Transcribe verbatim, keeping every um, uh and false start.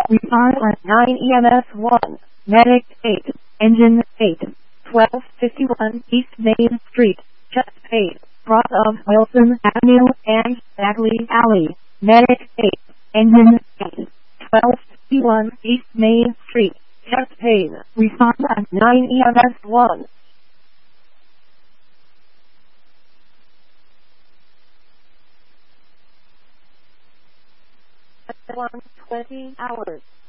Respond at nine E M S one. Medic eight. Engine eight. twelve fifty-one East Main Street, Chesapeake, cross of Wilson Avenue and Bagley Alley. Medic eight. Engine eight. twelve fifty-one East Main Street, Chesapeake. Respond at nine E M S one. one twenty hours.